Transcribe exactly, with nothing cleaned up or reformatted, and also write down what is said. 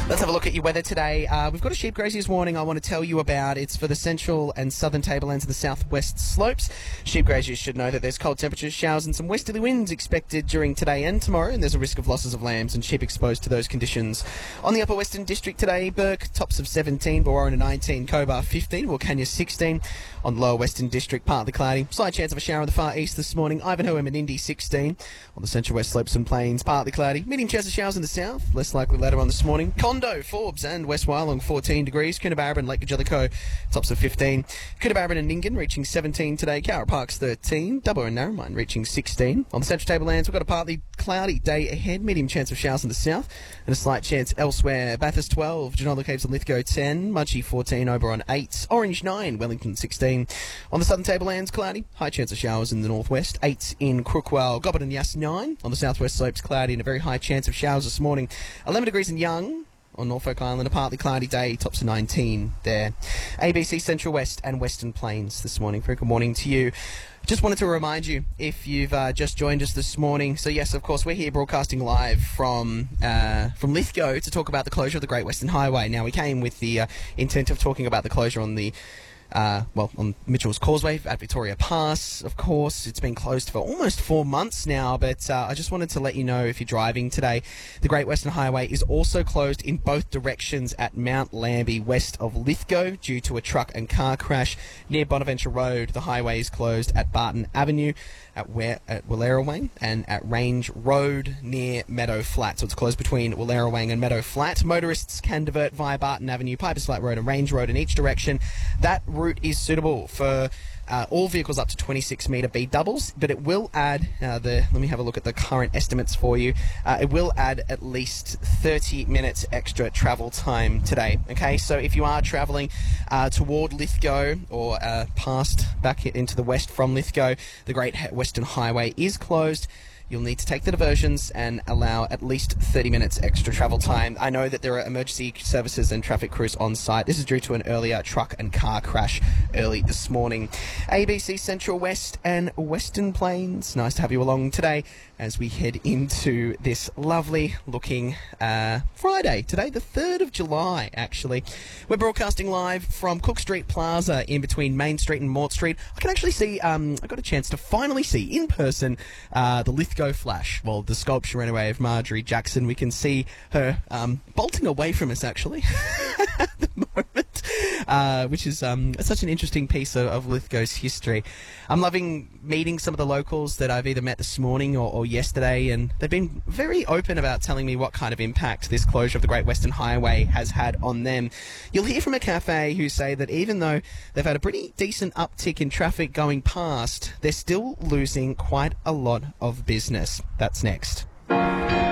Let's have a look at your weather today. Uh, we've got a sheep graziers warning I want to tell you about. It's for the central and southern tablelands and the southwest slopes. Sheep graziers should know that there's cold temperatures, showers and some westerly winds expected during today and tomorrow, and there's a risk of losses of lambs and sheep exposed to those conditions. On the upper western district today, Burke tops of seventeen, Warrona nineteen, Cobar fifteen, Wilcannia sixteen. On the lower western district, partly cloudy. Slight chance of a shower in the far east this morning. Ivanhoe and Menindee sixteen. On the central west slopes and plains, partly cloudy. Medium chance of showers in the south, less likely later on this morning. Condo, Forbes and West Wyalong fourteen degrees. Coonabarabran, Lake Jellicoe tops of fifteen. Coonabarabran and Nyngan reaching seventeen today. Cowra Park's thirteen. Dubbo and Narromine reaching sixteen. On the central tablelands, we've got a partly cloudy day ahead. Medium chance of showers in the south and a slight chance elsewhere. Bathurst twelve, Genola Caves and Lithgow ten. Mudgee fourteen, Oberon eight. Orange nine, Wellington sixteen. On the southern tablelands, cloudy. High chance of showers in the northwest. eight in Crookwell. Gobbin and Yass nine. On the southwest slopes, cloudy and a very high chance of showers this morning. eleven degrees in Young. On Norfolk Island, a partly cloudy day, tops of nineteen there. A B C Central West and Western Plains this morning. Very good morning to you. Just wanted to remind you, if you've uh, just joined us this morning, so yes, of course, we're here broadcasting live from uh, from Lithgow to talk about the closure of the Great Western Highway. Now, we came with the uh, intent of talking about the closure on the Uh, well, on Mitchell's Causeway at Victoria Pass, of course. It's been closed for almost four months now, but uh, I just wanted to let you know, if you're driving today, the Great Western Highway is also closed in both directions at Mount Lambie, west of Lithgow, due to a truck and car crash near Bonaventure Road. The highway is closed at Barton Avenue, at, Ware, at Wallerawang, and at Range Road near Meadow Flat. So it's closed between Wallerawang and Meadow Flat. Motorists can divert via Barton Avenue, Pipers Flat Road and Range Road in each direction. That route is suitable for uh, all vehicles up to twenty-six metre B doubles, but it will add, uh, the. let me have a look at the current estimates for you, uh, it will add at least thirty minutes extra travel time today, okay? So if you are travelling uh, toward Lithgow or uh, past back into the west from Lithgow, the Great Western Highway is closed. You'll need to take the diversions and allow at least thirty minutes extra travel time. I know that there are emergency services and traffic crews on site. This is due to an earlier truck and car crash early this morning. A B C Central West and Western Plains, nice to have you along today as we head into this lovely looking uh, Friday. Today, the third of July, actually. We're broadcasting live from Cook Street Plaza in between Main Street and Mort Street. I can actually see, um, I got a chance to finally see in person uh, the Lithgow Flash. Well, the sculpture anyway of Marjorie Jackson. We can see her um, bolting away from us, actually, at the moment, uh, which is um, such an interesting piece of, of Lithgow's history. I'm loving meeting some of the locals that I've either met this morning or, or yesterday, and they've been very open about telling me what kind of impact this closure of the Great Western Highway has had on them. You'll hear from a cafe who say that even though they've had a pretty decent uptick in traffic going past, they're still losing quite a lot of business. That's next.